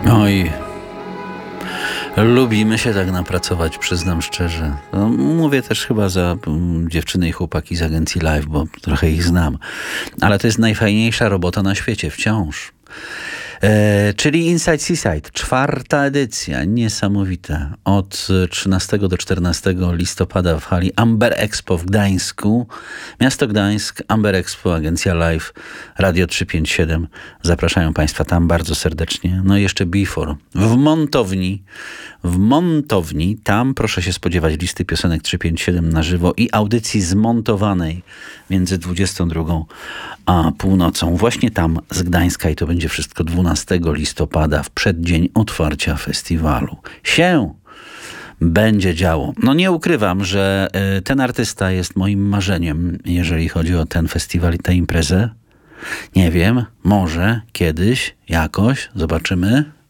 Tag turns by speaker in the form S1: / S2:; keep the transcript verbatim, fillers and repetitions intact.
S1: Oj, lubimy się tak napracować, przyznam szczerze. No, mówię też chyba za um, dziewczyny i chłopaki z agencji Live, bo trochę ich znam. Ale to jest najfajniejsza robota na świecie, wciąż. E, czyli Inside Seaside, czwarta edycja, niesamowite. Od trzynastego do czternastego listopada w hali Amber Expo w Gdańsku. Miasto Gdańsk, Amber Expo, agencja Live, Radio trzysta pięćdziesiąt siedem. Zapraszają Państwa tam bardzo serdecznie. No i jeszcze Before. W Montowni, w Montowni, tam proszę się spodziewać listy piosenek trzysta pięćdziesiąt siedem na żywo i audycji zmontowanej między dwudziestą drugą a północą. Właśnie tam z Gdańska i to będzie wszystko dwunastego listopada w przeddzień otwarcia festiwalu. Się będzie działo. No nie ukrywam, że y, ten artysta jest moim marzeniem, jeżeli chodzi o ten festiwal i tę imprezę. Nie wiem, może kiedyś, jakoś, zobaczymy.